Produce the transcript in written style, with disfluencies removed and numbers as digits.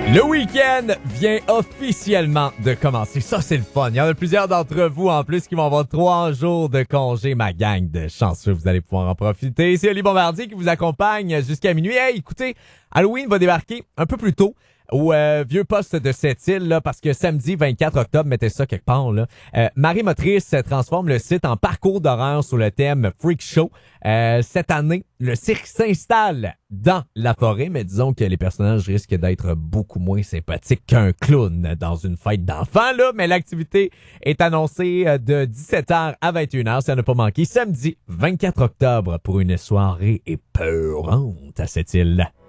Le week-end vient officiellement de commencer. Ça, c'est le fun. Il y en a plusieurs d'entre vous, en plus, qui vont avoir 3 jours de congé. Ma gang de chanceux, vous allez pouvoir en profiter. C'est Oli Bombardier qui vous accompagne jusqu'à minuit. Hey, écoutez, Halloween va débarquer un peu plus tôt au vieux poste de cette île, là, parce que samedi 24 octobre, mettez ça quelque part, là. Marie Motrice transforme le site en parcours d'horreur sous le thème Freak Show. Cette année, le cirque s'installe dans la forêt, mais disons que les personnages risquent d'être beaucoup moins sympathiques qu'un clown dans une fête d'enfants, là. Mais l'activité est annoncée de 17h à 21h, ça n'a pas manqué, samedi 24 octobre pour une soirée épeurante à cette île.